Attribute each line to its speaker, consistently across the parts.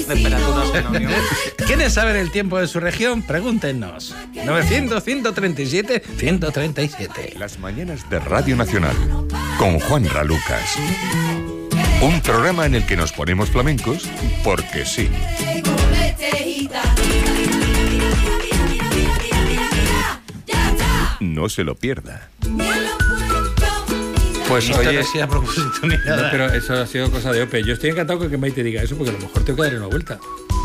Speaker 1: temperaturas en la Unión.
Speaker 2: ¿Quiénes saben el tiempo de su región? Pregúntenos. 900-137-137.
Speaker 3: Las mañanas de Radio Nacional, con Juanra Lucas. Un programa en el que nos ponemos flamencos porque sí. No se lo pierda.
Speaker 4: Pues oye,
Speaker 2: Sí, a propósito, ni nada.
Speaker 4: no, pero eso ha sido cosa de Ope. Yo estoy encantado con que Maite diga eso, porque a lo mejor tengo que darle una vuelta.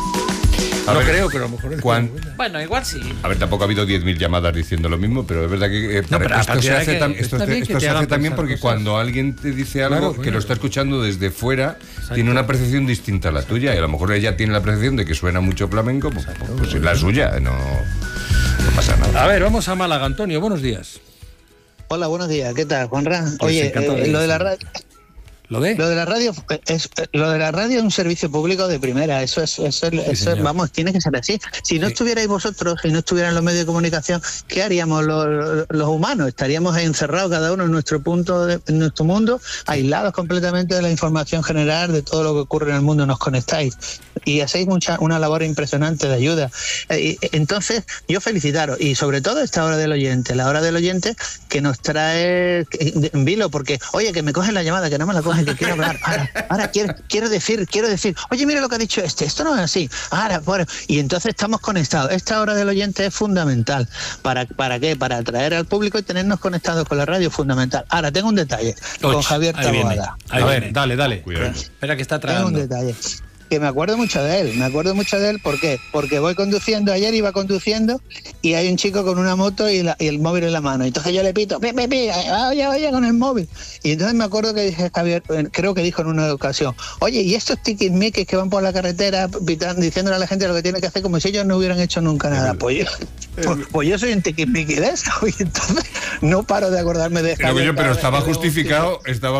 Speaker 3: A
Speaker 4: No
Speaker 3: ver,
Speaker 4: creo, pero a lo mejor...
Speaker 1: Bueno, igual sí.
Speaker 3: A ver, tampoco ha habido 10.000 llamadas diciendo lo mismo, pero es verdad que
Speaker 2: No, pero a
Speaker 3: esto
Speaker 2: partir
Speaker 3: se
Speaker 2: de
Speaker 3: hace,
Speaker 2: que
Speaker 3: esto
Speaker 2: está bien que
Speaker 3: esto
Speaker 2: te
Speaker 3: se
Speaker 2: hagan
Speaker 3: hace también
Speaker 2: pensar
Speaker 3: porque
Speaker 2: cosas.
Speaker 3: cuando alguien te dice algo
Speaker 4: Claro,
Speaker 3: que
Speaker 4: coño.
Speaker 3: lo está escuchando desde fuera, tiene una percepción distinta a la tuya, y a lo mejor ella tiene la percepción de que suena mucho flamenco, pues es la suya, no pasa nada.
Speaker 4: A ver, vamos a Málaga. Antonio, buenos días.
Speaker 5: Hola, buenos días. ¿Qué tal, Juanra?
Speaker 4: Pues
Speaker 5: Oye,
Speaker 4: encantado de
Speaker 5: lo de la
Speaker 4: eso.
Speaker 5: radio,
Speaker 4: ¿Lo de?
Speaker 5: lo de la radio es un servicio público de primera. Eso es,
Speaker 4: señor.
Speaker 5: vamos, tiene que ser así. Si no estuvierais vosotros, si no estuvieran los medios de comunicación, ¿qué haríamos los humanos? Estaríamos encerrados cada uno en nuestro punto, en nuestro mundo, aislados completamente de la información general de todo lo que ocurre en el mundo. Nos conectáis y hacéis una labor impresionante de ayuda. Entonces, yo felicitaros, y sobre todo esta hora del oyente, la hora del oyente que nos trae Vilo, porque, oye, que me cogen la llamada, que no me la cogen, que quiero hablar. Ahora quiero decir, oye, mira lo que ha dicho esto no es así. Y entonces estamos conectados. Esta hora del oyente es fundamental. ¿Para qué? Para atraer al público y tenernos conectados con la radio, fundamental. Ahora, tengo un detalle con Javier
Speaker 2: Ahí viene.
Speaker 5: Taboada.
Speaker 2: Ahí
Speaker 4: A
Speaker 2: viene.
Speaker 4: ver, dale.
Speaker 3: Cuidado.
Speaker 2: Espera que está
Speaker 5: Tengo un
Speaker 2: tragando.
Speaker 5: detalle. Que me acuerdo mucho de él. ¿Por qué? Porque voy conduciendo, ayer iba conduciendo y hay un chico con una moto y el móvil en la mano. Entonces yo le pito, oye, con el móvil. Y entonces me acuerdo que dije, Javier, creo que dijo en una ocasión, oye, ¿y estos tiquismiquis que van por la carretera diciéndole a la gente lo que tiene que hacer como si ellos no hubieran hecho nunca nada? Pues yo soy un tiquismiqui de eso. Y entonces no paro de acordarme de Javier.
Speaker 3: Pero estaba justificado.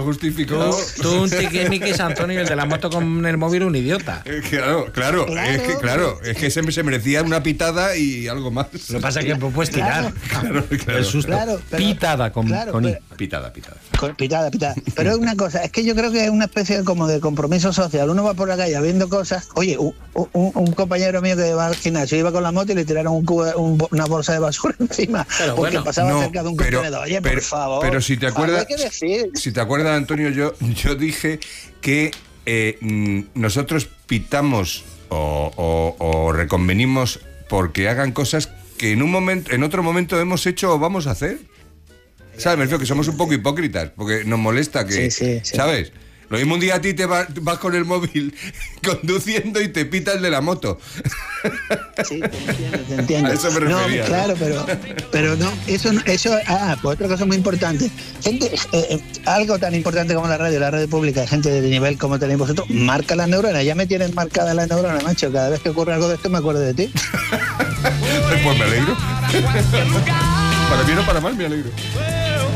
Speaker 2: Tú un tiquismiquis, Antonio, el de la moto con el móvil, un idiota.
Speaker 3: Claro, es que se merecía una pitada y algo más.
Speaker 2: Lo que pasa es que puedes tirar.
Speaker 3: Claro.
Speaker 2: El susto.
Speaker 4: Pitada con I.
Speaker 3: Pitada.
Speaker 5: Pitada. Pero es una cosa, es que yo creo que es una especie como de compromiso social. Uno va por la calle viendo cosas. Oye, un compañero mío que va al gimnasio iba con la moto y le tiraron una bolsa de basura encima,
Speaker 2: Pero
Speaker 5: porque
Speaker 2: bueno,
Speaker 5: pasaba cerca de un contenedor. Oye, por favor.
Speaker 3: Pero si te acuerdas,
Speaker 5: ¿qué decir?
Speaker 3: si te acuerdas, Antonio, yo dije que nosotros pitamos o reconvenimos porque hagan cosas que en otro momento hemos hecho o vamos a hacer. ¿Sabes? Me refiero que somos un poco hipócritas, porque nos molesta que,
Speaker 5: Sí.
Speaker 3: ¿sabes? Lo mismo un día a ti te vas con el móvil conduciendo y te pita el de la moto.
Speaker 5: Sí, te entiendo.
Speaker 3: A eso me refería.
Speaker 5: No, claro, pero no, eso, pues otra cosa muy importante. Gente, algo tan importante como la radio pública, gente de nivel como tenéis vosotros, marca las neuronas. Ya me tienen marcada las neuronas, macho. Cada vez que ocurre algo de esto me acuerdo de ti.
Speaker 3: Pues me alegro. Para bien o para mal, me alegro.